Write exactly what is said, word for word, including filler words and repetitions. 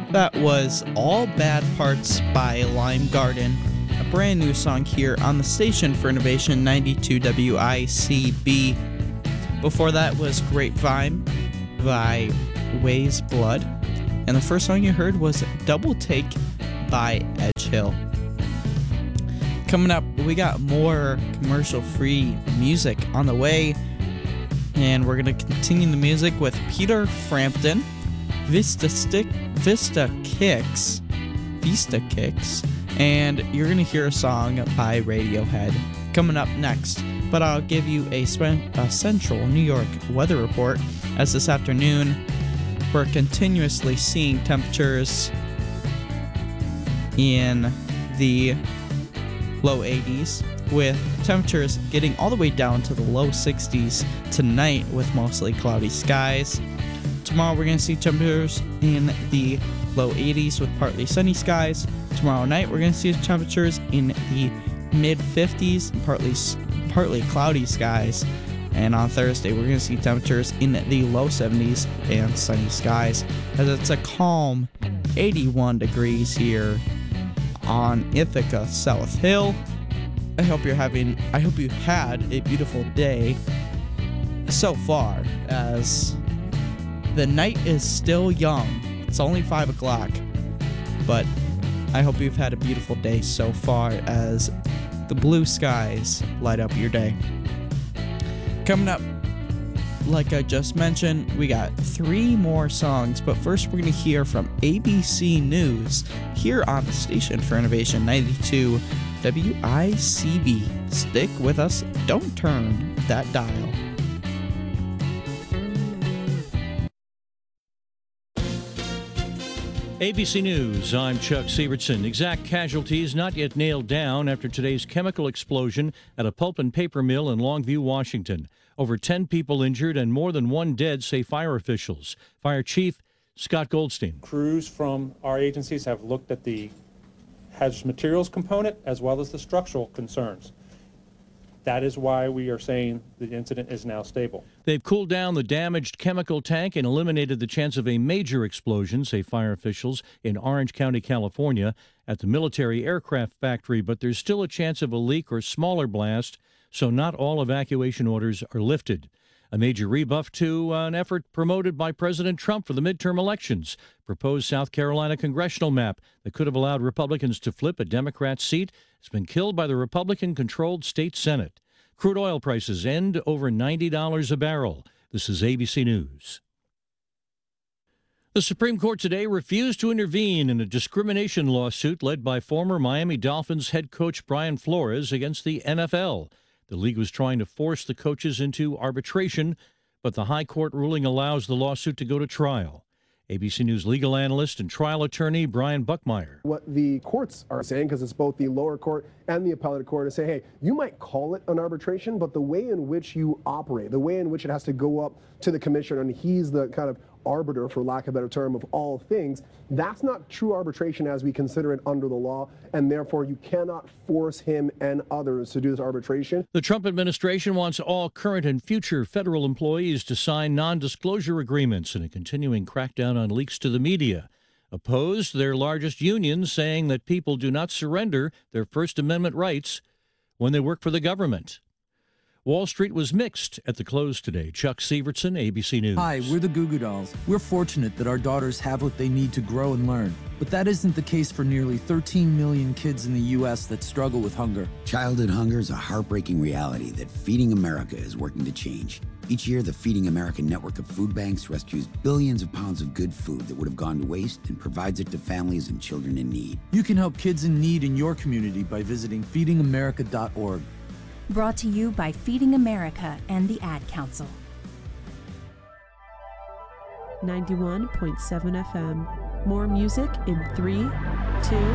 That was All Bad Parts by Lime Garden, a brand new song here on the station for Innovation ninety-two W I C B. Before that was Grapevine by Ways Blood, and the first song you heard was Double Take by Edgehill. Coming up, we got more commercial-free music on the way, and we're going to continue the music with Peter Frampton, Vista Stick, Vista Kicks, Vista Kicks, and you're going to hear a song by Radiohead coming up next. But I'll give you a, sp- a central New York weather report, as this afternoon we're continuously seeing temperatures in the low eighties, with temperatures getting all the way down to the low sixties tonight with mostly cloudy skies. Tomorrow we're going to see temperatures in the low eighties with partly sunny skies. Tomorrow night we're going to see temperatures in the mid fifties and partly partly cloudy skies. And on Thursday we're going to see temperatures in the low seventies and sunny skies, as it's a calm eighty-one degrees here on Ithaca South Hill. I hope you're having I hope you had a beautiful day so far, as the night is still young. It's only five o'clock, but I hope you've had a beautiful day so far as the blue skies light up your day. Coming up, like I just mentioned, we got three more songs, but first we're going to hear from A B C News here on the station for Innovation ninety-two W I C B. Stick with us, don't turn that dial. A B C News, I'm Chuck Sievertson. Exact casualties not yet nailed down after today's chemical explosion at a pulp and paper mill in Longview, Washington. Over ten people injured and more than one dead, say fire officials. Fire Chief Scott Goldstein. Crews from our agencies have looked at the hazardous materials component as well as the structural concerns. That is why we are saying the incident is now stable. They've cooled down the damaged chemical tank and eliminated the chance of a major explosion, say fire officials in Orange County, California, at the military aircraft factory. But there's still a chance of a leak or smaller blast, so not all evacuation orders are lifted. A major rebuff to an effort promoted by President Trump for the midterm elections. Proposed South Carolina congressional map that could have allowed Republicans to flip a Democrat seat has been killed by the Republican-controlled state Senate. Crude oil prices end over ninety dollars a barrel. This is A B C News. The Supreme Court today refused to intervene in a discrimination lawsuit led by former Miami Dolphins head coach Brian Flores against the N F L. The league was trying to force the coaches into arbitration, but the high court ruling allows the lawsuit to go to trial. A B C News legal analyst and trial attorney Brian Buckmeyer. What the courts are saying, because it's both the lower court and the appellate court, is say, hey, you might call it an arbitration, but the way in which you operate, the way in which it has to go up to the commissioner, and he's the kind of arbiter, for lack of a better term, of all things, that's not true arbitration as we consider it under the law, and therefore you cannot force him and others to do this arbitration. The Trump administration wants all current and future federal employees to sign non-disclosure agreements in a continuing crackdown on leaks to the media. Opposed, their largest unions saying that people do not surrender their First Amendment rights when they work for the government. Wall Street was mixed at the close today. Chuck Sievertson, A B C News. Hi, we're the Goo Goo Dolls. We're fortunate that our daughters have what they need to grow and learn. But that isn't the case for nearly thirteen million kids in the U S that struggle with hunger. Childhood hunger is a heartbreaking reality that Feeding America is working to change. Each year, the Feeding America network of food banks rescues billions of pounds of good food that would have gone to waste and provides it to families and children in need. You can help kids in need in your community by visiting feeding america dot org. Brought to you by Feeding America and the Ad Council. ninety-one point seven F M. More music in three, two,